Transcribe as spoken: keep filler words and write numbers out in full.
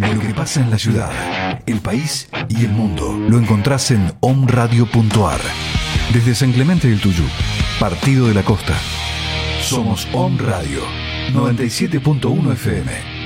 Lo que pasa en la ciudad, el país y el mundo lo encontrás en omradio punto ar. Desde San Clemente del Tuyú, Partido de la Costa. Somos Om Radio noventa y siete punto uno F M.